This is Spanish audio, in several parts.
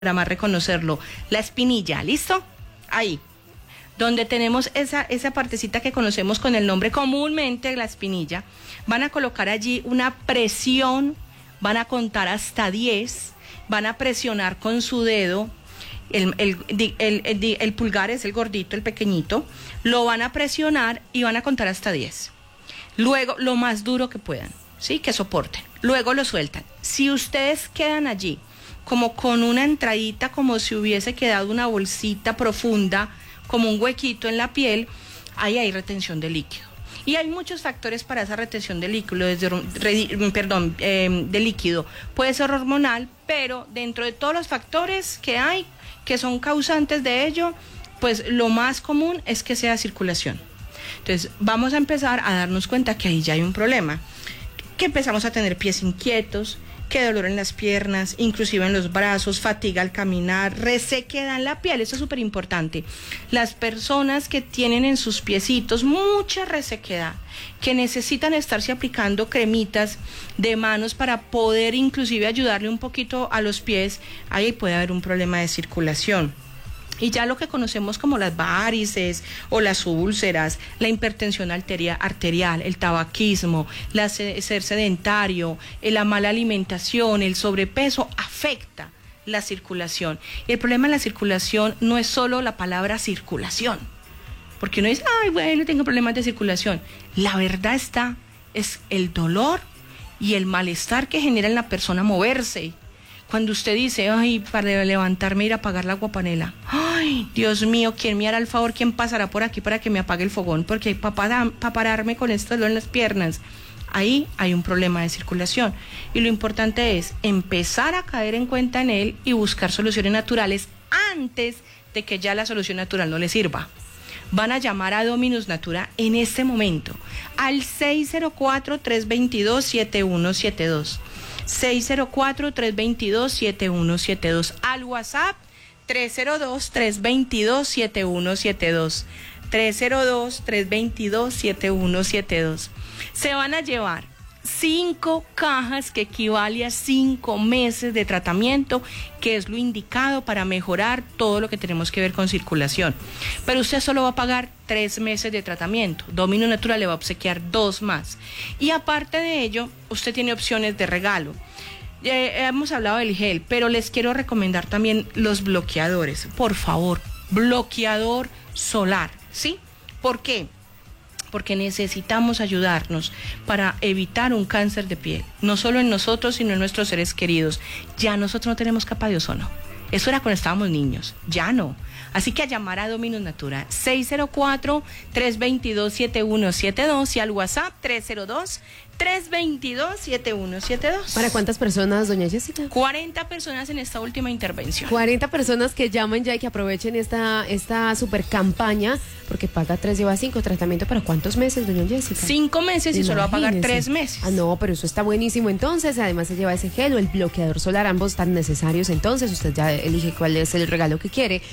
para más reconocerlo. La espinilla, ¿listo? Ahí. Donde tenemos esa partecita que conocemos con el nombre comúnmente, la espinilla. Van a colocar allí una presión, van a contar hasta 10, van a presionar con su dedo. El pulgar es el gordito, el pequeñito. Lo van a presionar y van a contar hasta 10. Luego, lo más duro que puedan, ¿sí? Que soporten. Luego lo sueltan. Si ustedes quedan allí como con una entradita, como si hubiese quedado una bolsita profunda, como un huequito en la piel, ahí hay retención de líquido. Y hay muchos factores para esa retención de líquido, de líquido. Puede ser hormonal, pero dentro de todos los factores que hay, que son causantes de ello, pues lo más común es que sea circulación. Entonces, vamos a empezar a darnos cuenta que ahí ya hay un problema. Que empezamos a tener pies inquietos, que dolor en las piernas, inclusive en los brazos, fatiga al caminar, resequedad en la piel, eso es súper importante. Las personas que tienen en sus piecitos mucha resequedad, que necesitan estarse aplicando cremitas de manos para poder inclusive ayudarle un poquito a los pies, ahí puede haber un problema de circulación. Y ya lo que conocemos como las varices o las úlceras, la hipertensión arterial, el tabaquismo, ser sedentario, la mala alimentación, el sobrepeso, afecta la circulación. Y el problema de la circulación no es solo la palabra circulación, porque uno dice, ay, bueno, tengo problemas de circulación. La verdad es el dolor y el malestar que genera en la persona moverse. Cuando usted dice, ay, para levantarme ir a apagar la guapanela, ay, Dios mío, ¿quién me hará el favor? ¿Quién pasará por aquí para que me apague el fogón? Porque para pararme con este dolor en las piernas, ahí hay un problema de circulación. Y lo importante es empezar a caer en cuenta en él y buscar soluciones naturales antes de que ya la solución natural no le sirva. Van a llamar a Dominus Natura en este momento al 604-322-7172. 604-322-7172, al WhatsApp 302-322-7172, 302-322-7172. Se van a llevar 5 cajas que equivale a 5 meses de tratamiento, que es lo indicado para mejorar todo lo que tenemos que ver con circulación. Pero usted solo va a pagar 3 meses de tratamiento. Dominus Natura le va a obsequiar 2 más. Y aparte de ello, usted tiene opciones de regalo. Hemos hablado del gel, pero les quiero recomendar también los bloqueadores. Por favor, bloqueador solar, ¿sí? ¿Por qué? Porque necesitamos ayudarnos para evitar un cáncer de piel, no solo en nosotros, sino en nuestros seres queridos. Ya nosotros no tenemos capa de ozono. Eso era cuando estábamos niños, ya no. Así que a llamar a Dominus Natura, 604-322-7172 y al WhatsApp 302-322-7172. ¿Para cuántas personas, doña Jessica? 40 personas en esta última intervención. 40 personas que llamen ya y que aprovechen esta super campaña, porque paga 3, lleva 5, tratamiento para ¿cuántos meses, doña Jessica? 5 meses y solo va a pagar 3 meses. Ah, no, pero eso está buenísimo entonces. Además se lleva ese gel o el bloqueador solar, ambos tan necesarios. Entonces usted ya elige cuál es el regalo que quiere.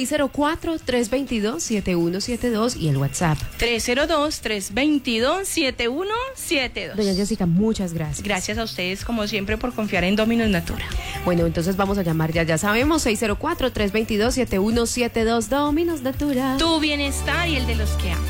604-322-7172 y el WhatsApp 302-322-7172. Doña Jessica, muchas gracias. Gracias a ustedes, como siempre, por confiar en Dominus Natura. Bueno, entonces vamos a llamar ya sabemos, 604-322-7172, Dominus Natura. Tu bienestar y el de los que aman.